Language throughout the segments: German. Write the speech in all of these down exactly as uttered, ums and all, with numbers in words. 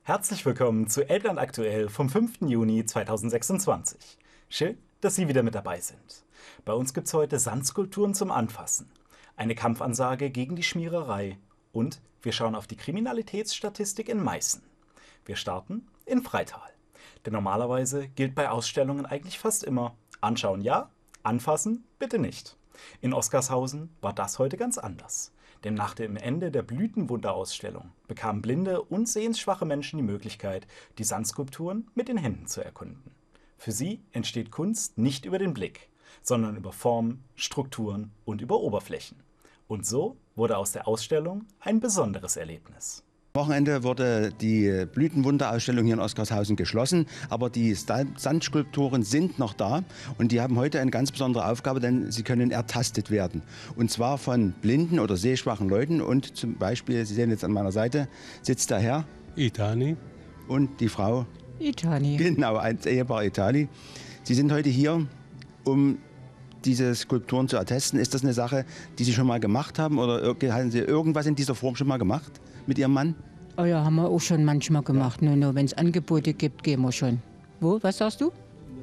Herzlich willkommen zu Elbland aktuell vom fünften Juni zweitausendsechsundzwanzig. Schön, dass Sie wieder mit dabei sind. Bei uns gibt es heute Sandskulpturen zum Anfassen, eine Kampfansage gegen die Schmiererei und wir schauen auf die Kriminalitätsstatistik in Meißen. Wir starten in Freital. Denn normalerweise gilt bei Ausstellungen eigentlich fast immer: anschauen ja, anfassen bitte nicht. In Oskarshausen war das heute ganz anders. Denn nach dem Ende der Blütenwunderausstellung bekamen blinde und sehensschwache Menschen die Möglichkeit, die Sandskulpturen mit den Händen zu erkunden. Für sie entsteht Kunst nicht über den Blick, sondern über Formen, Strukturen und über Oberflächen. Und so wurde aus der Ausstellung ein besonderes Erlebnis. Am Wochenende wurde die Blütenwunderausstellung hier in Oskarshausen geschlossen, aber die Sandskulpturen sind noch da und die haben heute eine ganz besondere Aufgabe, denn sie können ertastet werden. Und zwar von blinden oder sehschwachen Leuten und zum Beispiel, Sie sehen jetzt an meiner Seite, sitzt der Herr Itani und die Frau Itani. Genau, ein Ehepaar Itani. Sie sind heute hier, um diese Skulpturen zu attesten. Ist das eine Sache, die Sie schon mal gemacht haben oder haben Sie irgendwas in dieser Form schon mal gemacht mit Ihrem Mann? Oh ja, haben wir auch schon manchmal gemacht. Nur, nur wenn es Angebote gibt, gehen wir schon. Wo? Was sagst du?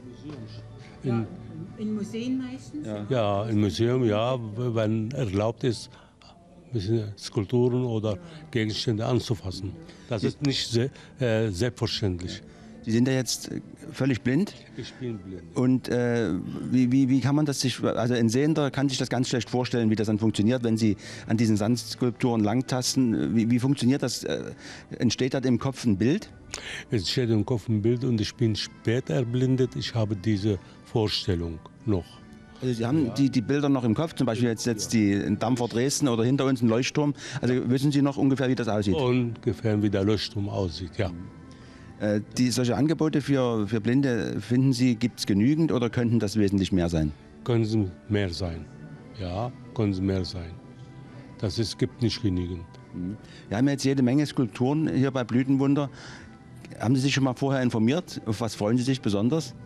In, ja, in Museen meistens? Ja. ja, im Museum, ja, wenn erlaubt ist, ein bisschen Skulpturen oder Gegenstände anzufassen. Das ist nicht sehr, äh, selbstverständlich. Sie sind ja jetzt völlig blind. Ich bin blind. Und äh, wie, wie, wie kann man das sich, also ein Sehender kann sich das ganz schlecht vorstellen, wie das dann funktioniert, wenn Sie an diesen Sandskulpturen langtasten. Wie, wie funktioniert das? Äh, entsteht da im Kopf ein Bild? Es steht im Kopf ein Bild und ich bin später erblindet. Ich habe diese Vorstellung noch. Also Sie haben ja. die, die Bilder noch im Kopf, zum Beispiel jetzt, jetzt die Dampfer Dresden oder hinter uns ein Leuchtturm. Also wissen Sie noch ungefähr, wie das aussieht? Ungefähr, wie der Leuchtturm aussieht, ja. Äh, die, solche Angebote für, für Blinde, finden Sie, gibt es genügend oder könnten das wesentlich mehr sein? Können sie mehr sein, ja, können sie mehr sein. Das ist, gibt nicht genügend. Wir haben jetzt jede Menge Skulpturen hier bei Blütenwunder. Haben Sie sich schon mal vorher informiert? Auf was freuen Sie sich besonders?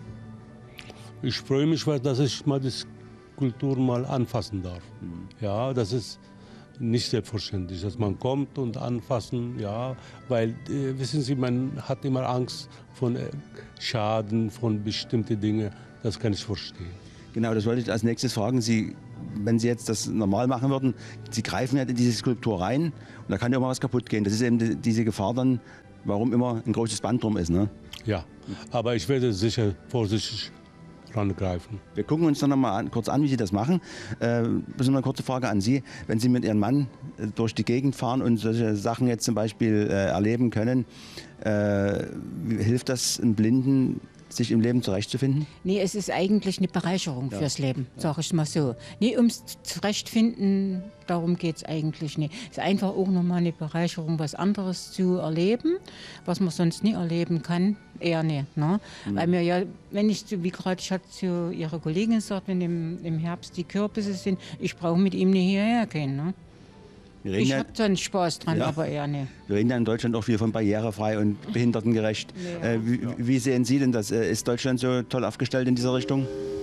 Ich freue mich, dass ich mal die Skulpturen mal anfassen darf. Mhm. Ja, das ist nicht selbstverständlich, dass man kommt und anfassen, ja, weil, äh, wissen Sie, man hat immer Angst von äh, Schaden, von bestimmten Dingen, das kann ich verstehen. Genau, das wollte ich als nächstes fragen. Sie, wenn Sie jetzt das normal machen würden, Sie greifen ja in diese Skulptur rein und da kann ja auch mal was kaputt gehen. Das ist eben die, diese Gefahr dann, warum immer ein großes Band drum ist, ne? Ja, aber ich werde sicher vorsichtig rangreifen. Wir gucken uns dann noch mal an, kurz an, wie Sie das machen. Äh, eine kurze Frage an Sie. Wenn Sie mit Ihrem Mann äh, durch die Gegend fahren und solche Sachen jetzt zum Beispiel äh, erleben können, äh, hilft das einem Blinden, sich im Leben zurechtzufinden? Nee, es ist eigentlich eine Bereicherung ja. fürs Leben, sag ich mal so. Nee, ums Zurechtfinden, darum geht es eigentlich nicht. Es ist einfach auch nochmal eine Bereicherung, was anderes zu erleben, was man sonst nie erleben kann, eher nicht. Ne? Mhm. Weil mir ja, wenn ich, wie gerade ich hatte zu Ihrer Kollegin gesagt, wenn im, im Herbst die Kürbisse sind, ich brauche mit ihm nicht hierher gehen. Ne? Ich habe dann Spaß dran, ja. aber eher nicht. Wir reden ja in Deutschland auch viel von barrierefrei und behindertengerecht. Ja. Äh, wie, wie sehen Sie denn das? Ist Deutschland so toll aufgestellt in dieser Richtung?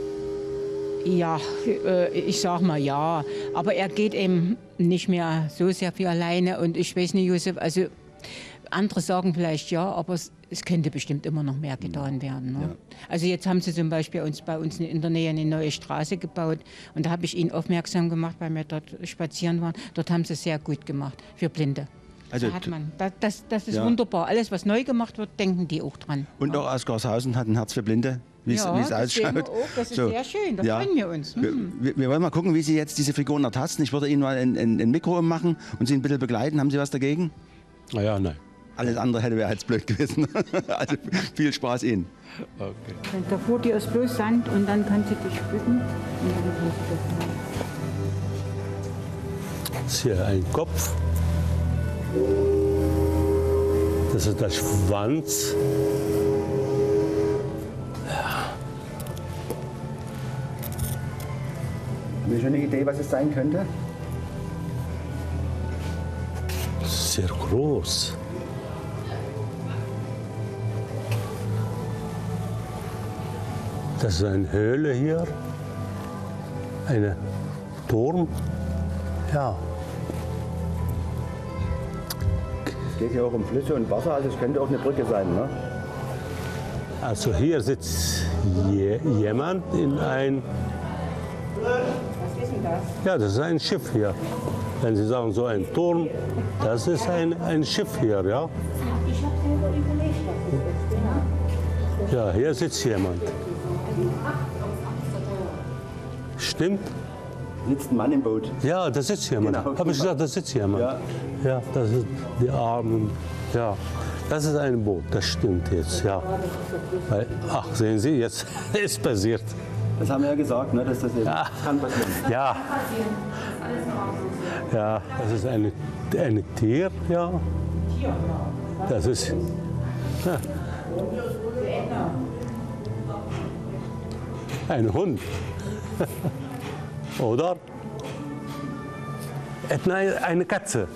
Ja, äh, ich sag mal ja. Aber er geht eben nicht mehr so sehr viel alleine. Und ich weiß nicht, Josef, also andere sagen vielleicht ja, aber es, es könnte bestimmt immer noch mehr getan werden. Ne? Ja. Also jetzt haben sie zum Beispiel uns, bei uns in der Nähe eine neue Straße gebaut und da habe ich ihn aufmerksam gemacht, weil wir dort spazieren waren. Dort haben sie es sehr gut gemacht für Blinde. Also da hat man, das, das, das ist ja. wunderbar. Alles, was neu gemacht wird, denken die auch dran. Und ja. auch Oskarshausen hat ein Herz für Blinde, wie ja, es ausschaut. Auch. Das ist so. Sehr schön, da ja. freuen wir uns. Hm. Wir, wir wollen mal gucken, wie Sie jetzt diese Figuren ertasten. Ich würde Ihnen mal ein, ein, ein Mikro ummachen und Sie ein bisschen begleiten. Haben Sie was dagegen? Na ja, nein. Alles andere hätte wäre jetzt blöd gewesen. Also viel Spaß Ihnen. Okay. Da vor dir ist bloß Sand und dann kannst du dich bücken. Das ist hier ein Kopf. Das ist der Schwanz. Ja. Haben Sie schon eine Idee, was es sein könnte? Sehr groß. Das ist eine Höhle hier, ein Turm. Ja. Es geht hier auch um Flüsse und Wasser, also es könnte auch eine Brücke sein, ne? Also hier sitzt je, jemand in ein... Was ist denn das? Ja, das ist ein Schiff hier. Wenn Sie sagen, so ein Turm, das ist ein, ein Schiff hier, ja. Ich habe selber überlegt, was das ist. Ja, hier sitzt jemand. Stimmt? Sitzt ein Mann im Boot. Ja, da sitzt jemand. Genau. Habe ich gesagt, da sitzt jemand. Ja. Ja, das sind die Armen. Ja, das ist ein Boot, das stimmt jetzt, ja. Weil, ach, sehen Sie, jetzt ist passiert. Das haben wir ja gesagt, ne, dass das eben Ja. kann passieren. Ja. Ja, das ist eine, ein Tier, ja. Das ist. Ja. Ein Hund. Oder? Äh, Nein, eine Katze.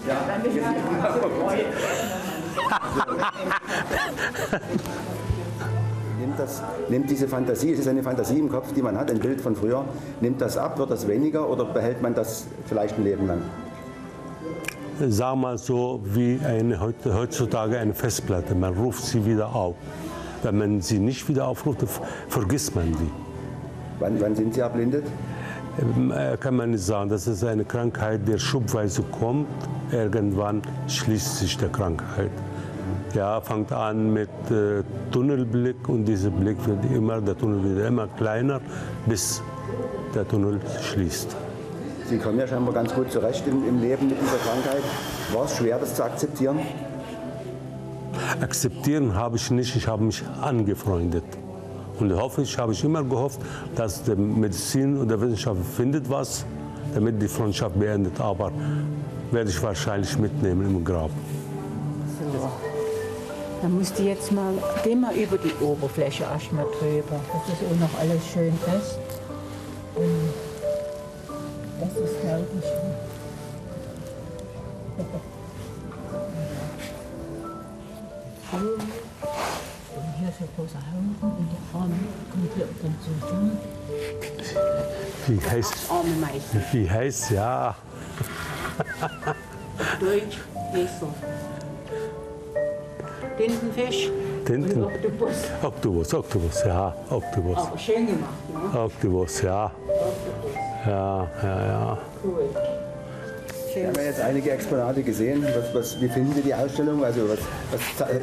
Nimmt, das, nimmt diese Fantasie, es ist eine Fantasie im Kopf, die man hat, ein Bild von früher, nimmt das ab, wird das weniger oder behält man das vielleicht ein Leben lang? Sag mal so wie eine, heutzutage eine Festplatte. Man ruft sie wieder auf. Wenn man sie nicht wieder aufruft, vergisst man sie. Wann, wann sind Sie erblindet? Äh, Kann man nicht sagen. Das ist eine Krankheit, die schubweise kommt. Irgendwann schließt sich die Krankheit. Ja, fängt an mit äh, Tunnelblick und dieser Blick wird immer, der Tunnel wird immer kleiner, bis der Tunnel schließt. Sie kommen ja scheinbar ganz gut zurecht im, im Leben mit dieser Krankheit. War es schwer, das zu akzeptieren? Akzeptieren habe ich nicht, ich habe mich angefreundet. Und hoffentlich habe ich immer gehofft, dass die Medizin und die Wissenschaft findet was, damit die Freundschaft beendet. Aber werde ich wahrscheinlich mitnehmen im Grab. So. Dann musst du jetzt mal, geh mal über die Oberfläche erstmal drüber. Das ist auch noch alles schön fest. Und das ist herrlich. Und hier ist ein großer Haufen und der Arm kommt hier dann zusammen. Wie heißt, Arme Meister. wie heißt, ja, Deutsch, Messer. Tintenfisch. Tinten. Und Oktopus. Oktopus, Oktopus, ja, Oktopus. Aber schön gemacht, ne? Oktopus, ja. Ja, ja, ja. Cool. Wir haben ja jetzt einige Exponate gesehen. Was, was, wie finden Sie die Ausstellung? Also was, was